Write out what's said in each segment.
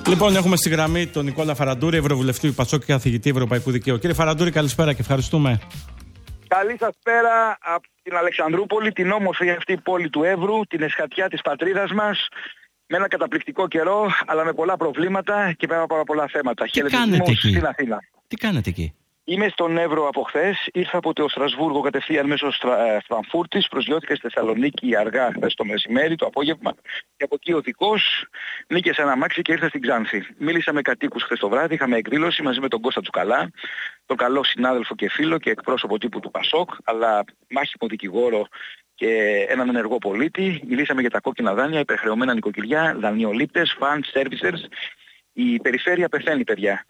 Λοιπόν, έχουμε στη γραμμή τον Νικόλα Φαραντούρη, Ευρωβουλευτή Πασόκ και καθηγητή Ευρωπαϊκού Δικαίου. Κύριε Φαραντούρη, καλησπέρα και ευχαριστούμε. Καλή σας πέρα από την Αλεξανδρούπολη, την όμορφη αυτή πόλη του Εύρου, την εσχατιά της πατρίδας μας, με ένα καταπληκτικό καιρό, αλλά με πολλά προβλήματα και πάρα πολλά θέματα. Χαιρετισμούς στην Αθήνα. Τι κάνετε εκεί? Είμαι στον Εύρο από χθες, ήρθα από το Στρασβούργο κατευθείαν μέσω Φραγκφούρτης, προσγειώθηκα στη Θεσσαλονίκη αργά χθες το μεσημέρι, το απόγευμα, και από εκεί οδικός νίκησε ένα αμάξι και ήρθα στην Ξάνθη. Μίλησα με κατοίκους χθες το βράδυ, είχαμε εκδήλωση μαζί με τον Κώστα Τσουκαλά, τον καλό συνάδελφο και φίλο και εκπρόσωπο τύπου του Πασόκ, αλλά μάχημο δικηγόρο και έναν ενεργό πολίτη. Μιλήσαμε για τα κόκκινα δάνεια, υπερχρεωμένα νοικοκυριά, δανειολήπτες, funds, servicers. Η περιφέρεια πεθαίνει, παιδιά.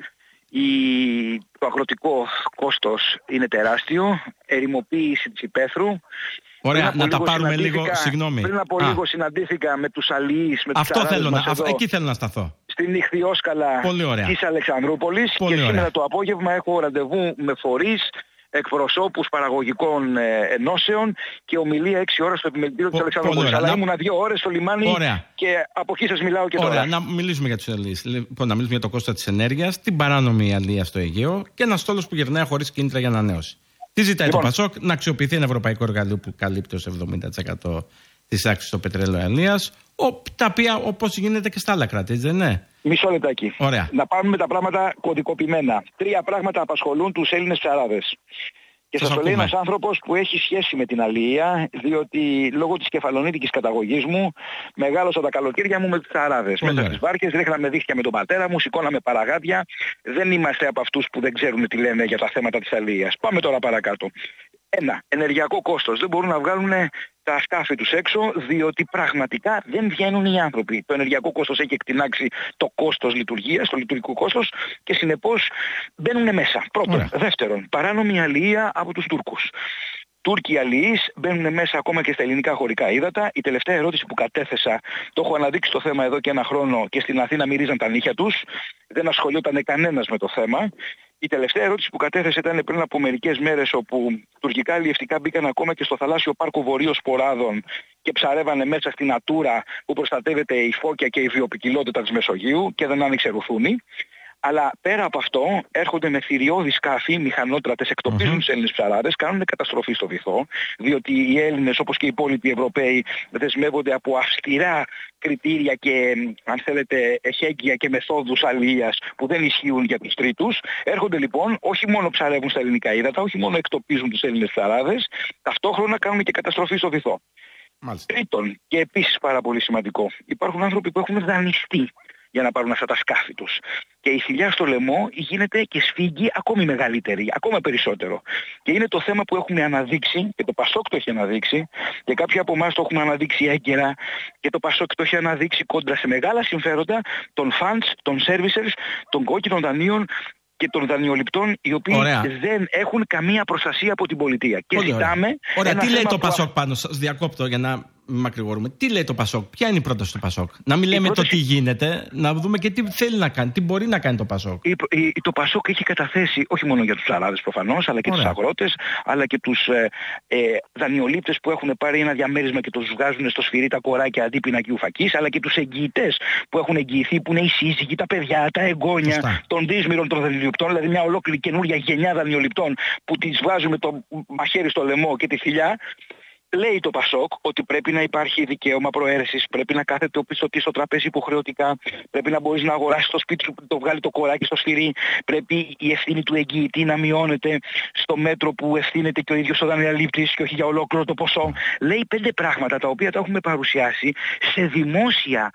Το αγροτικό κόστος είναι τεράστιο, ερημοποίηση της υπαίθρου. Ωραία, να τα πάρουμε λίγο, συγγνώμη. Πριν από λίγο συναντήθηκα με τους αλληλείς, με τους εκεί θέλω να σταθώ. Στην Ιχθυόσκαλα της Αλεξανδρούπολης. Πολύ και ωραία. Σήμερα το απόγευμα έχω ραντεβού με φορείς, εκπροσώπους παραγωγικών ενώσεων και ομιλία 6 ώρες στο επιμελητήριο της Αλεξανδρούπολης. Αλλά ήμουνα 2 ώρες στο λιμάνι και από εκεί σας μιλάω και τώρα. Ωραία, να μιλήσουμε για τους αλληλείς. Λοιπόν, να μιλήσουμε για το κόστος της ενέργειας, την παράνομη αλληλεία στο Αιγαίο και ένα στόλος που γυρνάει χωρίς κίνητρα για ανανέωση. Τι ζητάει το Πασόκ? Να αξιοποιηθεί ένα ευρωπαϊκό εργαλείο που καλύπτει ως 70% της άξης του πετρέλαιο αλληλείας, τα οποία όπως γίνεται και στα άλλα κράτη, δεν είναι? Μισό λεπτάκι. Ωραία. Να πάμε με τα πράγματα κωδικοποιημένα. 3 πράγματα απασχολούν τους Έλληνες ψαράδες. Και σας το λέει ένας άνθρωπος που έχει σχέση με την αλληλεία, διότι λόγω της κεφαλονίτικης καταγωγής μου μεγάλωσα τα καλοκαίρια μου με τους ψαράδες. Μέσα στις βάρκες ρίχναμε δίχτυα με τον πατέρα μου, σηκώναμε παραγάδια. Δεν είμαστε από αυτούς που δεν ξέρουν τι λένε για τα θέματα της αλληλείας. Πάμε τώρα παρακάτω. Ένα, ενεργειακό κόστος. Δεν μπορούν να βγάλουν τα σκάφη τους έξω, διότι πραγματικά δεν βγαίνουν οι άνθρωποι. Το ενεργειακό κόστος έχει εκτινάξει το κόστος λειτουργίας, το λειτουργικό κόστος, και συνεπώς μπαίνουν μέσα. Πρώτον. Δεύτερον, παράνομη αλληλεία από τους Τούρκους. Τούρκοι αλληλείς μπαίνουν μέσα ακόμα και στα ελληνικά χωρικά ύδατα. Η τελευταία ερώτηση που κατέθεσα, το έχω αναδείξει το θέμα εδώ και 1 χρόνο και στην Αθήνα μυρίζαν τα νύχια τους. Δεν ασχολιόταν κανένας με το θέμα. Η τελευταία ερώτηση που κατέθεσε ήταν πριν από μερικές μέρες, όπου τουρκικά αλλιευτικά μπήκαν ακόμα και στο θαλάσσιο πάρκο Βορείων Σποράδων και ψαρεύανε μέσα στην Ατούρα που προστατεύεται η φώκια και η βιοποικιλότητα της Μεσογείου και δεν άνοιξε ρουθούνη. Αλλά πέρα από αυτό έρχονται με θηριώδη σκάφη, μηχανότρατες, εκτοπίζουν τους Έλληνες ψαράδες, κάνουν καταστροφή στο βυθό, διότι οι Έλληνες όπως και οι υπόλοιποι Ευρωπαίοι δεσμεύονται από αυστηρά κριτήρια και, αν θέλετε, εχέγγυα και μεθόδους αλληλείας που δεν ισχύουν για τους τρίτους. Έρχονται λοιπόν, όχι μόνο ψαρεύουν στα ελληνικά ύδατα, όχι μόνο εκτοπίζουν τους Έλληνες ψαράδες, ταυτόχρονα κάνουν και καταστροφή στο βυθό. Μάλιστα. Τρίτον, και επίσης πάρα πολύ σημαντικό, υπάρχουν άνθρωποι που έχουν δανειστεί για να πάρουν αυτά τα σκάφη τους. Και η θηλιά στο λαιμό γίνεται και σφίγγει ακόμη μεγαλύτερη, ακόμα περισσότερο. Και είναι το θέμα που έχουμε αναδείξει, και το Πασόκ το έχει αναδείξει, και κάποιοι από εμάς το έχουμε αναδείξει έγκαιρα, και το Πασόκ το έχει αναδείξει κόντρα σε μεγάλα συμφέροντα των funds, των servicers, των κόκκινων δανείων και των δανειοληπτών, οι οποίοι δεν έχουν καμία προστασία από την πολιτεία. Και ζητάμε. Ωραία, τι λέει το Πασόκ πάνω? Σας διακόπτω για να μην μακρηγορούμε. Τι λέει το Πασόκ? Ποια είναι η πρόταση του Πασόκ? Να μην λέμε το τι γίνεται, να δούμε και τι θέλει να κάνει, τι μπορεί να κάνει το Πασόκ. Το Πασόκ έχει καταθέσει, όχι μόνο για τους ψαράδες προφανώς, αλλά και τους αγρότες, αλλά και τους δανειολήπτες που έχουν πάρει ένα διαμέρισμα και τους βγάζουν στο σφυρί τα κοράκια αντί πινακίου φακής, αλλά και τους εγγυητές που έχουν εγγυηθεί, που είναι οι σύζυγοι, τα παιδιά, τα εγγόνια των δύσμυρων των δανειοληπτών, δηλαδή μια ολόκληρη καινούργια γενιά δανειοληπτών που τις βάζουν με το μαχαίρι στο λαιμό και τη θηλιά. Λέει το Πασόκ ότι πρέπει να υπάρχει δικαίωμα προαίρεσης, πρέπει να κάθεται ο πιστωτής στο τραπέζι υποχρεωτικά, πρέπει να μπορείς να αγοράσεις το σπίτι σου που το βγάλει το κοράκι στο σφυρί, πρέπει η ευθύνη του εγγυητή να μειώνεται στο μέτρο που ευθύνεται και ο ίδιος ο δανειολήπτης και όχι για ολόκληρο το ποσό. Λέει 5 πράγματα τα οποία τα έχουμε παρουσιάσει σε δημόσια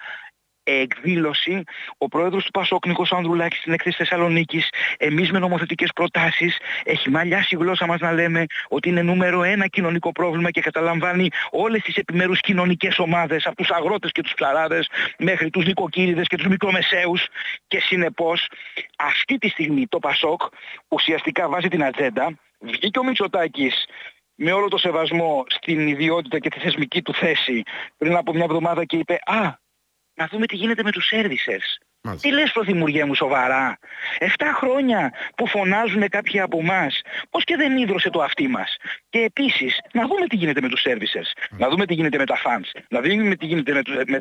εκδήλωση, ο πρόεδρος του Πασόκ Νίκος Ανδρουλάκης στην έκθεση Θεσσαλονίκης, εμείς με νομοθετικές προτάσεις. Έχει μαλλιάσει η γλώσσα μας να λέμε ότι είναι νούμερο 1 κοινωνικό πρόβλημα και καταλαμβάνει όλες τις επιμέρους κοινωνικές ομάδες, από τους αγρότες και τους ψαράδες μέχρι τους νοικοκύριδες και τους μικρομεσαίους. Και συνεπώς αυτή τη στιγμή το Πασόκ ουσιαστικά βάζει την ατζέντα. Βγήκε ο Μητσοτάκης με όλο το σεβασμό στην ιδιότητα και τη θεσμική του θέση πριν από μια εβδομάδα και είπε να δούμε τι γίνεται με τους servicers. Μάλιστα. Τι λες, Πρωθυπουργέ μου, σοβαρά? 7 χρόνια που φωνάζουν κάποιοι από εμάς, πώς και δεν ίδρωσε το αυτί μας? Και επίσης, να δούμε τι γίνεται με τους servicers, να δούμε τι γίνεται με τα funds, να δούμε τι γίνεται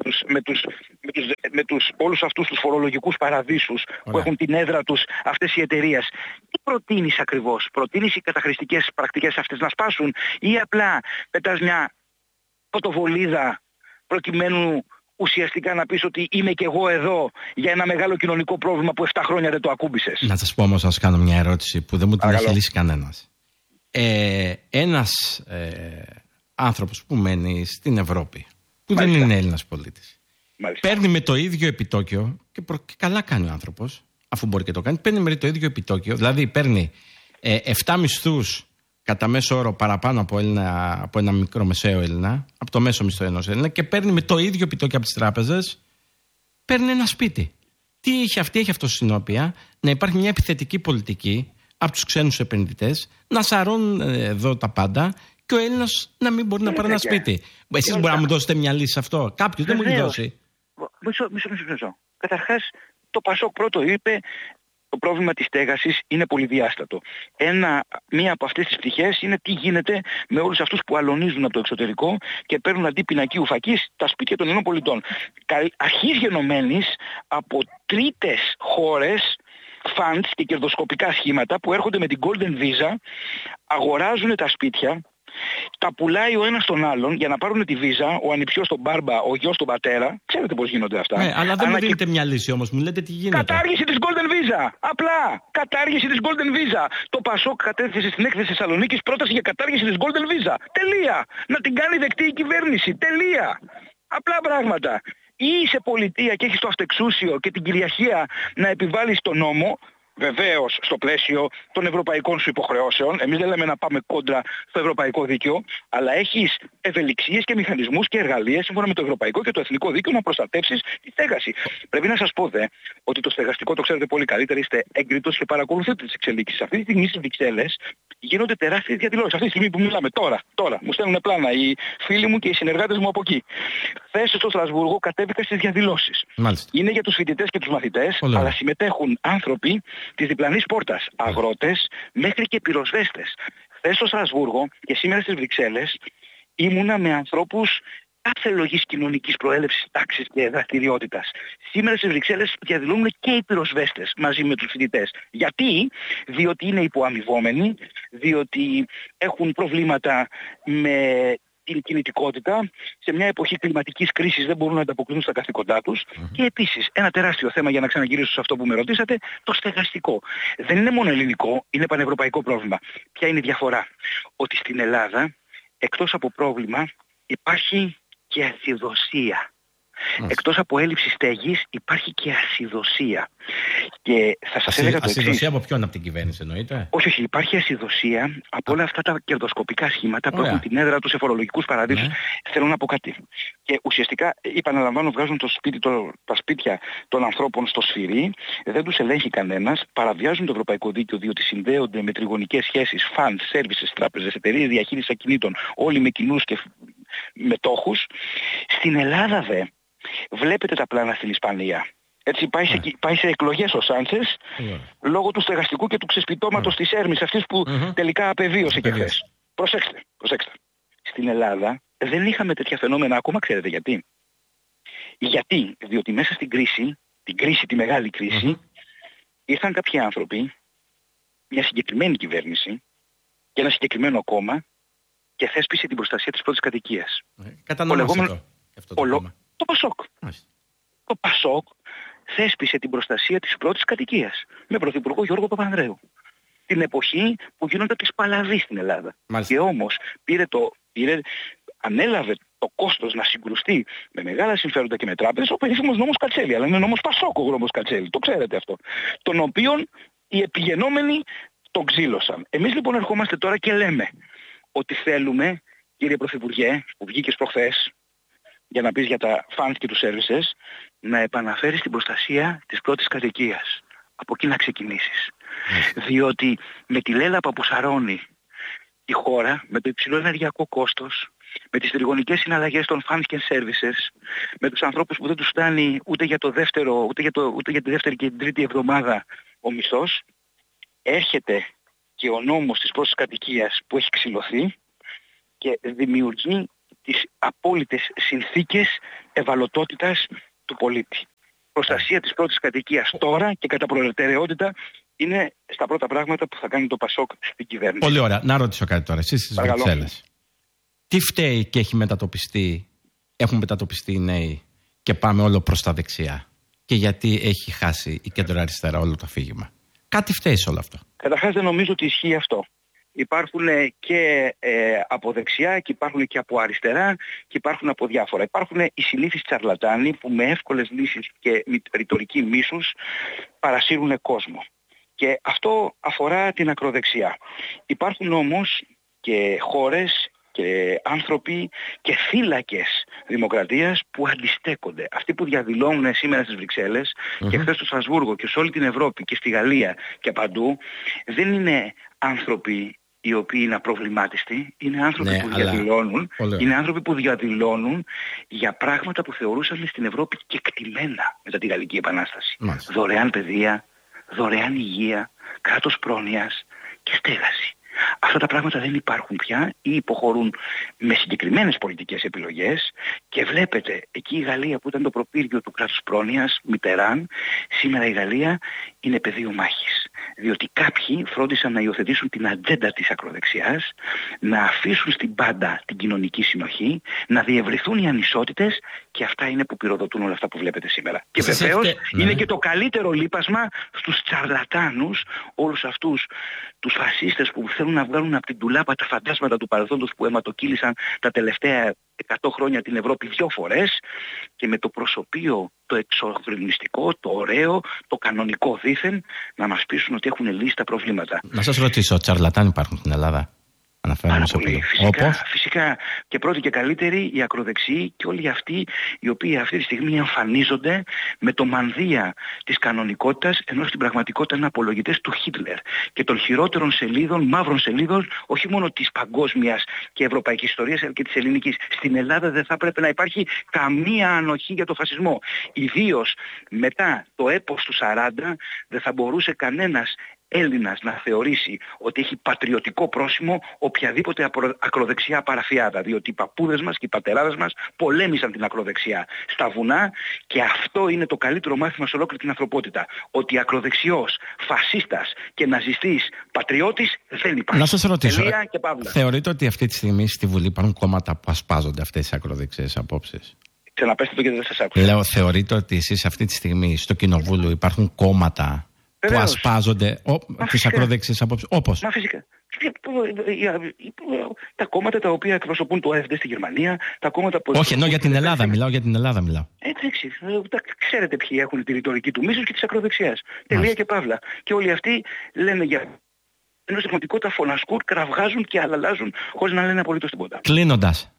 με τους όλους αυτούς τους φορολογικούς παραδείσους που έχουν την έδρα τους αυτές οι εταιρείες. Τι προτείνεις ακριβώς? Προτείνεις οι καταχρηστικές πρακτικές αυτές να σπάσουν, ή απλά πετάς μια φωτοβολίδα προκειμένου ουσιαστικά να πεις ότι είμαι και εγώ εδώ για ένα μεγάλο κοινωνικό πρόβλημα που 7 χρόνια δεν το ακούμπησες? Να σας πω όμως, να σας κάνω μια ερώτηση που δεν μου την έχει λύσει κανένας. Ένας άνθρωπος που μένει στην Ευρώπη, που δεν είναι Έλληνας πολίτης, παίρνει με το ίδιο επιτόκιο, και καλά κάνει ο άνθρωπος, αφού μπορεί και το κάνει, παίρνει με το ίδιο επιτόκιο, δηλαδή παίρνει 7 μισθούς κατά μέσο όρο παραπάνω από ένα μικρομεσαίο Έλληνα, από το μέσο μισθό ενός Έλληνα, και παίρνει με το ίδιο επιτόκιο από τις τράπεζες, παίρνει ένα σπίτι. Τι έχει αυτό συνόπεια? Να υπάρχει μια επιθετική πολιτική από τους ξένους επενδυτές, να σαρώνουν εδώ τα πάντα, και ο Έλληνας να μην μπορεί να πάρει ένα σπίτι. Εσείς μπορείτε να μου δώσετε μια λύση σε αυτό? Κάποιος δεν μου έχει δώσει. Μισό. Καταρχάς, το Πασόκ πρώτο είπε: το πρόβλημα της στέγασης είναι πολυδιάστατο. Μία από αυτές τις πτυχές είναι τι γίνεται με όλους αυτούς που αλωνίζουν από το εξωτερικό και παίρνουν αντί πινακίου φακής τα σπίτια των Ελλήνων πολιτών. Αρχής γενομένης από τρίτες χώρες, funds και κερδοσκοπικά σχήματα που έρχονται με την Golden Visa, αγοράζουν τα σπίτια, τα πουλάει ο ένας τον άλλον για να πάρουν τη βίζα, ο ανιψιός τον μπάρμπα, ο γιος τον πατέρα. Ξέρετε πώς γίνονται αυτά. Ναι, αλλά δεν μου δίνετε μια λύση όμως, μου λέτε τι γίνεται. Κατάργηση της Golden Visa. Απλά. Κατάργηση της Golden Visa. Το Πασόκ κατέθεσε στην έκθεση Θεσσαλονίκης πρόταση για κατάργηση της Golden Visa. Τελεία. Να την κάνει δεκτή η κυβέρνηση. Τελεία. Απλά πράγματα. Ή είσαι πολιτεία και έχεις το αυτεξούσιο και την κυριαρχία να επιβάλλεις τον νόμο, βεβαίως στο πλαίσιο των ευρωπαϊκών σου υποχρεώσεων. Εμείς δεν λέμε να πάμε κόντρα στο ευρωπαϊκό δίκαιο, αλλά έχεις ευελιξίες και μηχανισμούς και εργαλεία σύμφωνα με το ευρωπαϊκό και το εθνικό δίκαιο να προστατεύσεις τη στέγαση. Πρέπει να σας πω ότι το στεγαστικό το ξέρετε πολύ καλύτερα, είστε έγκριτος και παρακολουθείτε τις εξελίξεις. Αυτή τη στιγμή στις Βρυξέλλες γίνονται τεράστιες διαδηλώσεις. Αυτή τη στιγμή που μιλάμε τώρα, μου στέλνουν πλάνα οι φίλοι μου και οι συνεργάτες μου από εκεί. Χθες στο Στρασβούργο κατέβηκα στις διαδηλώσεις. Είναι για τους φοιτητές και τους μαθητές, αλλά συμμετέχουν άνθρωποι της διπλανής πόρτας, αγρότες μέχρι και πυροσβέστες. Χθες στο Στρασβούργο και σήμερα στις Βρυξέλλες ήμουνα με ανθρώπους κάθε λογής κοινωνικής προέλευσης, τάξης και δραστηριότητας. Σήμερα στις Βρυξέλλες διαδηλώνουν και οι πυροσβέστες μαζί με τους φοιτητές. Γιατί? Διότι είναι υποαμοιβόμενοι, διότι έχουν προβλήματα με την κινητικότητα, σε μια εποχή κλιματικής κρίσης δεν μπορούν να ανταποκριθούν στα καθήκοντά τους. Και επίσης ένα τεράστιο θέμα, για να ξαναγυρίσω σε αυτό που με ρωτήσατε, το στεγαστικό. Δεν είναι μόνο ελληνικό, είναι πανευρωπαϊκό πρόβλημα. Ποια είναι η διαφορά? Ότι στην Ελλάδα, εκτός από πρόβλημα, υπάρχει και ασυδοσία. Εκτός από έλλειψη στέγης υπάρχει και ασυδοσία. Και θα σας έλεγα το εξής. Ασυδοσία από ποιον? Από την κυβέρνηση εννοείται? Όχι, υπάρχει ασυδοσία από όλα αυτά τα κερδοσκοπικά σχήματα που έχουν την έδρα τους σε φορολογικούς παραδείσους. Θέλω να πω κάτι. Και ουσιαστικά, επαναλαμβάνω, βγάζουν τα σπίτια των ανθρώπων στο σφυρί, δεν τους ελέγχει κανένας, παραβιάζουν το ευρωπαϊκό δίκαιο διότι συνδέονται με τριγωνικές σχέσεις, funds, services, τράπεζες, εταιρείες διαχείρισης ακινήτων, όλοι με κοινούς και μετόχους. Στην Ελλάδα βλέπετε τα πλάνα στην Ισπανία. Έτσι πάει σε εκλογές ο Σάντσες λόγω του στεγαστικού και του ξεσπιτώματος της Έρμης, αυτής που τελικά απεβίωσε και χθες. Προσέξτε. Στην Ελλάδα δεν είχαμε τέτοια φαινόμενα ακόμα, ξέρετε γιατί? Διότι μέσα στην κρίση, τη μεγάλη κρίση, ήρθαν κάποιοι άνθρωποι, μια συγκεκριμένη κυβέρνηση και ένα συγκεκριμένο κόμμα και θέσπισε την προστασία της πρώτης κατοικίας. Το Πασόκ. Το Πασόκ θέσπισε την προστασία της πρώτης κατοικίας με πρωθυπουργό Γιώργο Παπανδρέου. Την εποχή που γίνονται τις παλαβοί στην Ελλάδα. Και όμως ανέλαβε το κόστος να συγκρουστεί με μεγάλα συμφέροντα και με τράπεζες ο περίφημος νόμος Κατσέλη. Αλλά είναι νόμος Πασόκ ο νόμος Κατσέλη. Το ξέρετε αυτό. Τον οποίον οι επιγενόμενοι τον ξύλωσαν. Εμείς λοιπόν ερχόμαστε τώρα και λέμε ότι θέλουμε, κύριε Πρωθυπουργέ, που βγήκες προχθές, για να πεις για τα funds και τους services, να επαναφέρεις την προστασία της πρώτης κατοικίας. Από εκεί να ξεκινήσεις. Διότι με τη λέλαπα που σαρώνει η χώρα, με το υψηλό ενεργειακό κόστος, με τις τριγωνικές συναλλαγές των funds and services, με τους ανθρώπους που δεν τους φτάνει ούτε για τη δεύτερη και την τρίτη εβδομάδα ο μισθός, έρχεται και ο νόμος της πρώτης κατοικίας που έχει ξυλωθεί και δημιουργεί τις απόλυτες συνθήκες ευαλωτότητας του πολίτη. Προστασία της πρώτης κατοικίας τώρα και κατά προτεραιότητα είναι στα πρώτα πράγματα που θα κάνει το ΠΑΣΟΚ στην κυβέρνηση. Πολύ ωραία. Να ρωτήσω κάτι τώρα. Εσείς στις Βρυξέλλες, τι φταίει και έχουν μετατοπιστεί οι νέοι και πάμε όλο προς τα δεξιά? Και γιατί έχει χάσει η κεντροαριστερά όλο το αφήγημα? Κάτι φταίει σε όλο αυτό? Καταρχάς δεν νομίζω ότι ισχύει αυτό. Υπάρχουν και από δεξιά και υπάρχουν και από αριστερά και υπάρχουν από διάφορα. Υπάρχουν οι συνήθεις τσαρλατάνοι που με εύκολες λύσεις και ρητορική μίσους παρασύρουν κόσμο. Και αυτό αφορά την ακροδεξιά. Υπάρχουν όμως και χώρες και άνθρωποι και θύλακες δημοκρατίας που αντιστέκονται. Αυτοί που διαδηλώνουν σήμερα στις Βρυξέλλες και χθες στο Στρασβούργο και σε όλη την Ευρώπη και στη Γαλλία και παντού, δεν είναι άνθρωποι οι οποίοι είναι απροβλημάτιστοι, είναι άνθρωποι που διαδηλώνουν, είναι άνθρωποι που διαδηλώνουν για πράγματα που θεωρούσαν στην Ευρώπη κεκτημένα μετά τη Γαλλική Επανάσταση. Δωρεάν παιδεία, δωρεάν υγεία, κράτος πρόνοιας και στέγαση. Αυτά τα πράγματα δεν υπάρχουν πια ή υποχωρούν με συγκεκριμένες πολιτικές επιλογές και βλέπετε εκεί η Γαλλία που ήταν το προπύργιο του κράτους πρόνοιας, Μιτεράν, σήμερα η Γαλλία είναι πεδίο μάχης. Διότι κάποιοι φρόντισαν να υιοθετήσουν την ατζέντα της ακροδεξιάς, να αφήσουν στην πάντα την κοινωνική συνοχή, να διευρυθούν οι ανισότητες και αυτά είναι που πυροδοτούν όλα αυτά που βλέπετε σήμερα. Και βεβαίως είναι και το καλύτερο λείπασμα στους τσαρλατάνους, όλους αυτούς τους φασίστες που θέλουν να βγάλουν από την ντουλάπα τα φαντάσματα του παρελθόντος που αιματοκύλησαν τα τελευταία 100 χρόνια την Ευρώπη 2 φορές και με το προσωπείο το εξωγρινιστικό, το ωραίο, το κανονικό δήθεν να μας πείσουν ότι έχουν λύσει τα προβλήματα. Να σας ρωτήσω, τσαρλατάνοι υπάρχουν στην Ελλάδα? Πάρα πολύ. Φυσικά και πρώτη και καλύτερη οι ακροδεξιοί και όλοι αυτοί οι οποίοι αυτή τη στιγμή εμφανίζονται με το μανδύα της κανονικότητας, ενώ στην πραγματικότητα είναι απολογητές του Χίτλερ και των χειρότερων σελίδων, μαύρων σελίδων, όχι μόνο της παγκόσμιας και ευρωπαϊκής ιστορίας αλλά και της ελληνικής. Στην Ελλάδα δεν θα πρέπει να υπάρχει καμία ανοχή για το φασισμό. Ιδίως μετά το έπος του 40 δεν θα μπορούσε κανένας Έλληνας να θεωρήσει ότι έχει πατριωτικό πρόσημο οποιαδήποτε ακροδεξιά παραφιάδα, διότι οι παππούδες μας και οι πατεράδες μας πολέμησαν την ακροδεξιά στα βουνά και αυτό είναι το καλύτερο μάθημα σε ολόκληρη την ανθρωπότητα, ότι ακροδεξιός, φασίστας και ναζιστής πατριώτης δεν υπάρχει. Να σας ρωτήσω, θεωρείτε ότι αυτή τη στιγμή στη Βουλή υπάρχουν κόμματα που ασπάζονται αυτές τις ακροδεξιές απόψεις? Ξαναπέστε το και δεν σας άκουσα. Λέω, θεωρείτε ότι εσείς αυτή τη στιγμή στο Κοινοβούλιο υπάρχουν κόμματα που ασπάζονται τις ακροδεξιές απόψεις? Όπως? Μα φυσικά. Τα κόμματα τα οποία εκπροσωπούν το AfD στη Γερμανία, τα κόμματα που... Όχι, ενώ για την Ελλάδα μιλάω, για την Ελλάδα μιλάω. Έτσι, ξέρετε ποιοι έχουν τη ρητορική του μίσους και της ακροδεξιάς. Τελεία και παύλα. Και όλοι αυτοί λένε για... ενώ στην πραγματικότητα φωνασκούν, κραυγάζουν και αλλάζουν χωρίς να λένε απολύτως τίποτα. Κλείνοντας,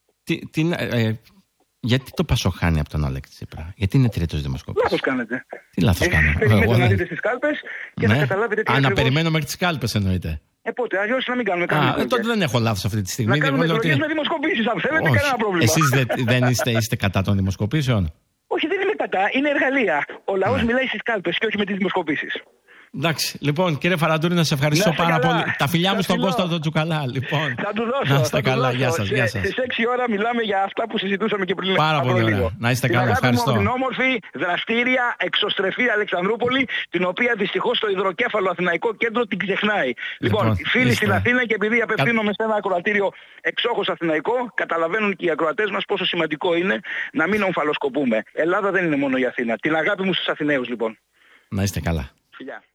γιατί το ΠΑΣΟΚ χάνει από τον Αλέξη Τσίπρα? Γιατί είναι τρίτος δημοσκόπης? Λάθος κάνετε. Τι λάθος κάνω? Περιμένετε να δείτε στις κάλπες και να καταλάβετε τι να περιμένω μέχρι τις κάλπες εννοείται. Πότε, αλλιώς να μην κάνουμε κανένα. Τότε δεν έχω λάθος αυτή τη στιγμή. Να κάνουμε εκλογές με δημοσκοπήσεις, αν θέλετε, κανένα πρόβλημα. Εσείς δεν είστε κατά των δημοσκοπήσεων? Όχι, δεν είμαι κατά. Είναι εργαλεία. Ο λαός μιλάει στις κάλπες και όχι με τις δημοσκοπήσεις. Εντάξει, λοιπόν, κύριε Φαραντούρη, να σε ευχαριστώ πάρα πολύ. Τα φιλιά μου στον Κώστα τον Τζουκαλά, λοιπόν. Θα του δώσω. Να είστε καλά, γεια σας. Στις 6 ώρα μιλάμε για αυτά που συζητούσαμε και πριν. Πάρα πολύ ωραία. Να είστε καλά, ευχαριστώ. Την όμορφη, δραστήρια, εξωστρεφή Αλεξανδρούπολη, την οποία δυστυχώς το υδροκέφαλο Αθηναϊκό Κέντρο την ξεχνάει. Λοιπόν, φίλοι στην Αθήνα, και επειδή απευθύνομαι σε ένα ακροατήριο εξόχως αθηναϊκό, καταλαβαίνουν και οι ακροατές μας πόσο σημαντικό είναι να μην ομφαλοσκοπούμε. Ελλάδα δεν είναι μόνο η Αθήνα. Την αγάπη μου στους Αθηναίους, λοιπόν. Να είστε καλά. Φιλιά.